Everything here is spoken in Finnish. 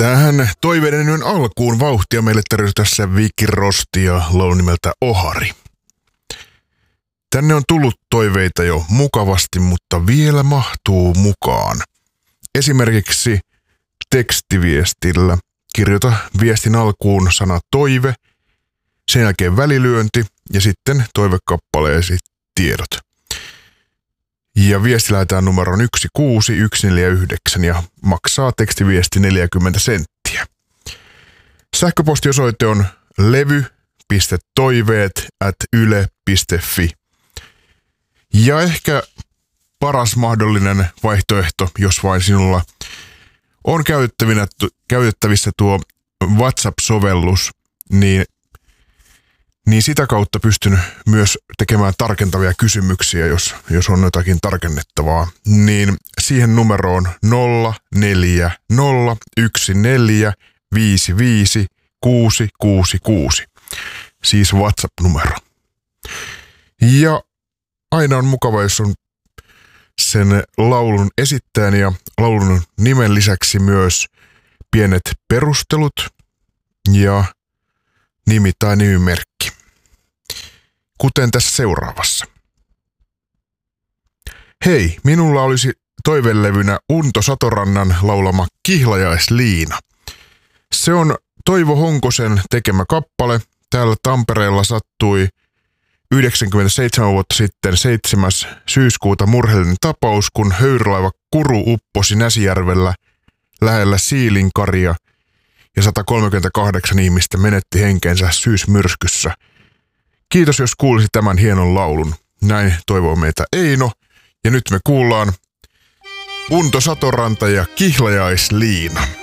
Tähän toiveiden yön alkuun vauhtia meille tarjosi tässä Viikki Rosti ja laulu nimeltä Ohari. Tänne on tullut toiveita jo mukavasti, mutta vielä mahtuu mukaan. Esimerkiksi tekstiviestillä kirjoita viestin alkuun sana toive, sen jälkeen välilyönti ja sitten toivekappaleesi tiedot. Ja viesti lähetään numeroon 16149 ja maksaa tekstiviesti 40 senttiä. Sähköpostiosoite on levy.toiveet@yle.fi. Ja ehkä paras mahdollinen vaihtoehto, jos vain sinulla on käytettävissä tuo WhatsApp-sovellus, niin sitä kautta pystyn myös tekemään tarkentavia kysymyksiä, jos on jotakin tarkennettavaa. Niin siihen numeroon 0401455666, siis WhatsApp-numero. Ja aina on mukava, jos on sen laulun esittäjän ja laulun nimen lisäksi myös pienet perustelut ja nimi tai nimimerkki. Kuten tässä seuraavassa. Hei, minulla olisi toivelevynä Unto Satorannan laulama Kihlajais-Liina. Se on Toivo Honkosen tekemä kappale. Täällä Tampereella sattui 97 vuotta sitten 7. syyskuuta murheellinen tapaus, kun höyrylaiva Kuru upposi Näsijärvellä lähellä Siilinkaria ja 138 ihmistä menetti henkensä syysmyrskyssä. Kiitos, jos kuulisit tämän hienon laulun. Näin toivoo meitä Eino. Ja nyt me kuullaan Unto Satoranta ja Kihlajais-Liina.